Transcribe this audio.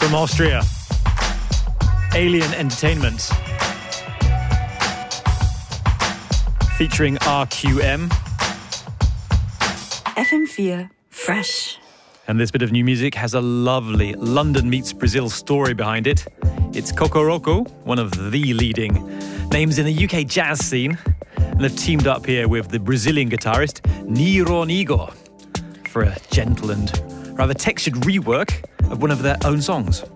from Austria. Alien Entertainment. Featuring RQM. FM4 Fresh. And this bit of new music has a lovely London meets Brazil story behind it. It's Kokoroko, one of the leading names in the UK jazz scene. And they've teamed up here with the Brazilian guitarist Niro Nigo for a gentle and rather textured rework of one of their own songs.